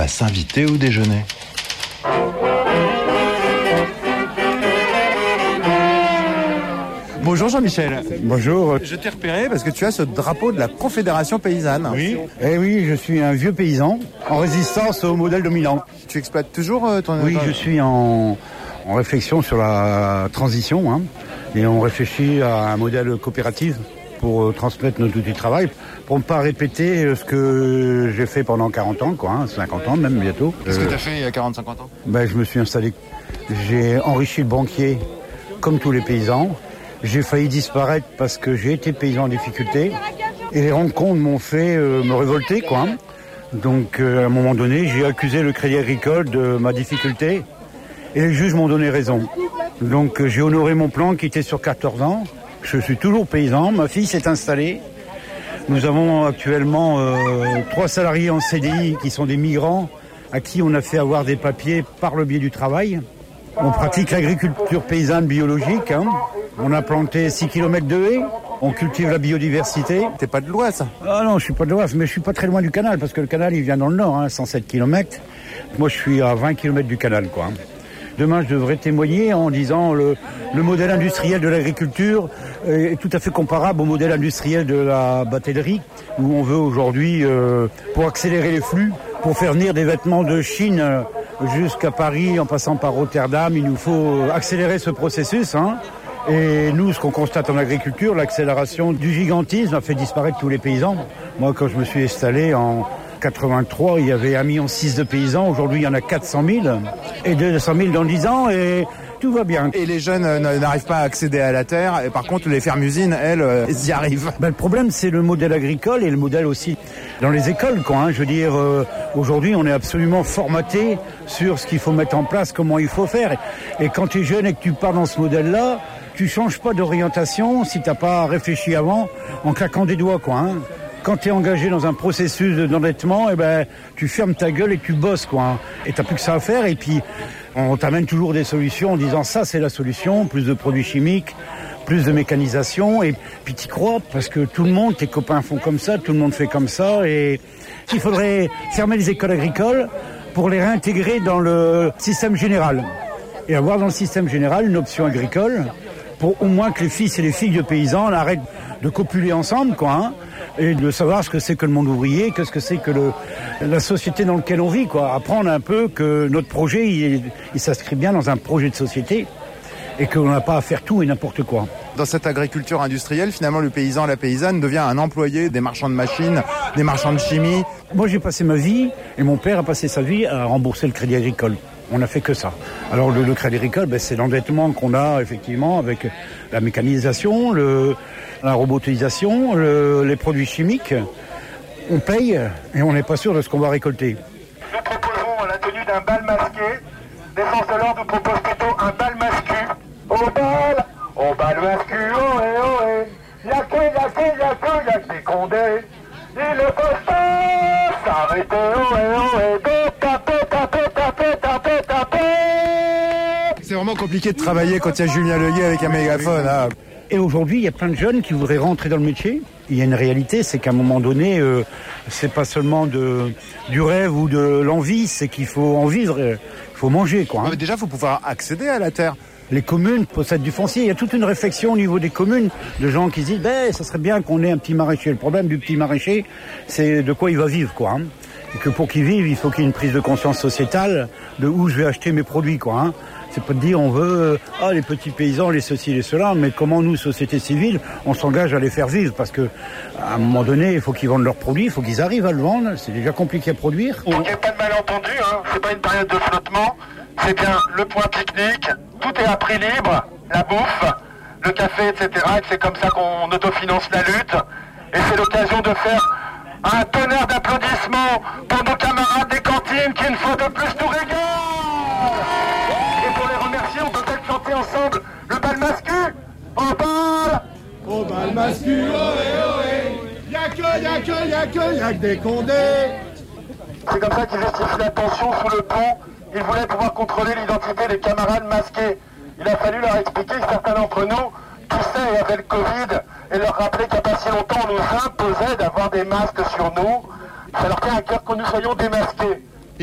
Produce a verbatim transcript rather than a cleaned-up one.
va s'inviter au déjeuner. Bonjour Jean-Michel. Bonjour. Je t'ai repéré parce que tu as ce drapeau de la Confédération paysanne. Oui. Eh oui, je suis un vieux paysan en résistance au modèle dominant. Tu exploites toujours ton... Oui, je suis en, en réflexion sur la transition, hein, et on réfléchit à un modèle coopératif pour transmettre notre outil de travail, pour ne pas répéter ce que j'ai fait pendant quarante ans, quoi, hein, cinquante ans même bientôt. Qu'est-ce que tu as fait il y a quarante à cinquante ans? Ben, je me suis installé, j'ai enrichi le banquier comme tous les paysans. J'ai failli disparaître parce que j'ai été paysan en difficulté et les rencontres m'ont fait euh, me révolter, quoi. Donc euh, à un moment donné, j'ai accusé le Crédit Agricole de ma difficulté et les juges m'ont donné raison. Donc euh, j'ai honoré mon plan qui était sur quatorze ans. Je suis toujours paysan, ma fille s'est installée. Nous avons actuellement euh, trois salariés en C D I qui sont des migrants à qui on a fait avoir des papiers par le biais du travail. On pratique l'agriculture paysanne biologique, hein. On a planté six kilomètres de haies, on cultive la biodiversité. T'es pas de l'Oise? Ah non, je suis pas de l'Oise, mais je suis pas très loin du canal, parce que le canal, il vient dans le nord, hein, cent sept kilomètres. Moi, je suis à vingt kilomètres du canal, quoi. Demain, je devrais témoigner en disant le, le modèle industriel de l'agriculture est tout à fait comparable au modèle industriel de la batellerie, où on veut aujourd'hui, euh, pour accélérer les flux, pour faire venir des vêtements de Chine jusqu'à Paris, en passant par Rotterdam, il nous faut accélérer ce processus, hein. Et nous, ce qu'on constate en agriculture, l'accélération du gigantisme a fait disparaître tous les paysans. Moi, quand je me suis installé en quatre-vingt-trois, il y avait un virgule six million de paysans. Aujourd'hui, il y en a quatre cent mille. Et deux cent mille dans dix ans, et tout va bien. Et les jeunes n'arrivent pas à accéder à la terre. Et par contre, les fermes-usines, elles, elles y arrivent. Ben, le problème, c'est le modèle agricole et le modèle aussi dans les écoles, quoi, hein. Je veux dire, euh, aujourd'hui, on est absolument formaté sur ce qu'il faut mettre en place, comment il faut faire. Et quand tu es jeune et que tu pars dans ce modèle-là, tu changes pas d'orientation si t'as pas réfléchi avant en claquant des doigts, quoi, hein. Quand tu es engagé dans un processus d'endettement, eh ben, tu fermes ta gueule et tu bosses, quoi, hein. Et t'as plus que ça à faire. Et puis, on t'amène toujours des solutions en disant ça, c'est la solution, plus de produits chimiques, plus de mécanisation. Et puis t'y crois parce que tout le monde, tes copains font comme ça, tout le monde fait comme ça. Et il faudrait fermer les écoles agricoles pour les réintégrer dans le système général. Et avoir dans le système général une option agricole pour au moins que les fils et les filles de paysans arrêtent de copuler ensemble, quoi, hein, et de savoir ce que c'est que le monde ouvrier, qu'est-ce que c'est que le, la société dans laquelle on vit, quoi. Apprendre un peu que notre projet, il, il s'inscrit bien dans un projet de société et qu'on n'a pas à faire tout et n'importe quoi. Dans cette agriculture industrielle, finalement, le paysan, la paysanne devient un employé des marchands de machines, des marchands de chimie. Moi, j'ai passé ma vie, et mon père a passé sa vie à rembourser le crédit agricole. On n'a fait que ça. Alors le, le crédit agricole, ben, c'est l'endettement qu'on a effectivement avec la mécanisation, le, la robotisation, le, les produits chimiques. On paye et on n'est pas sûr de ce qu'on va récolter. Nous proposons la tenue d'un bal masqué. Les forces de l'ordre nous proposent plutôt un bal mascu. Au bal, au bal mascu, ohé, ohé. Y'a que, y'a que, y'a que, y'a que des condés. Il ne faut pas s'arrêter, ohé, ohé. De taper, taper, taper, taper, taper. C'est vraiment compliqué de travailler quand il y a Julien Leguet avec un mégaphone, hein. Et aujourd'hui, il y a plein de jeunes qui voudraient rentrer dans le métier. Il y a une réalité, c'est qu'à un moment donné, euh, c'est pas seulement de, du rêve ou de l'envie, c'est qu'il faut en vivre, il faut manger, quoi, hein. Mais déjà, il faut pouvoir accéder à la terre. Les communes possèdent du foncier. Il y a toute une réflexion au niveau des communes de gens qui se disent ben, ça serait bien qu'on ait un petit maraîcher. Le problème du petit maraîcher, c'est de quoi il va vivre, quoi, hein. Et que pour qu'il vive, il faut qu'il y ait une prise de conscience sociétale de où je vais acheter mes produits, quoi, hein. C'est pas de dire on veut ah les petits paysans, les ceci, les cela, mais comment nous, société civile, on s'engage à les faire vivre parce que à un moment donné, il faut qu'ils vendent leurs produits, il faut qu'ils arrivent à le vendre. C'est déjà compliqué à produire. Pour qu'il n'y ait pas de malentendu, hein, c'est pas une période de flottement, c'est bien le point pique-nique, tout est à prix libre, la bouffe, le café, et cetera. Et c'est comme ça qu'on autofinance la lutte. Et c'est l'occasion de faire un tonnerre d'applaudissements pour nos camarades des cantines qui, une fois de plus, nous régalent. Et pour les remercier, on peut peut-être chanter ensemble le bal mascu. Au bal, au bal mascu, ohé, ohé. Y'a que, y'a que, y'a que, y'a que des condés. C'est comme ça qu'ils justifient la tension sous le pont. Ils voulaient pouvoir contrôler l'identité des camarades masqués. Il a fallu leur expliquer que certains d'entre nous toussaient et avaient le Covid et leur rappeler qu'il n'y a pas si longtemps on nous imposait d'avoir des masques sur nous. Ça leur tient à cœur que nous soyons démasqués.